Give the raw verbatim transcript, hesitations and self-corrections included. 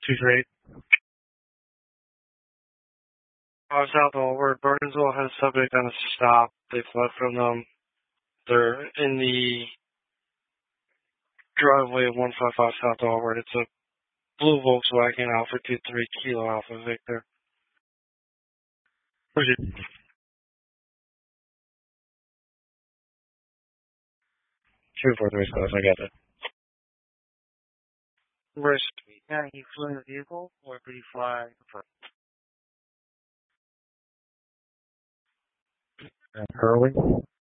two three. I was out over. Burnsville has a subject on a stop. They fled from them. They're in the driveway of one five five South Albert. It's a blue Volkswagen Alpha two three Kilo Alpha Victor. Proceed. two four three Scott, I got it. Risk. Yeah, he flew in the vehicle, or did he fly? Uh, Hurley?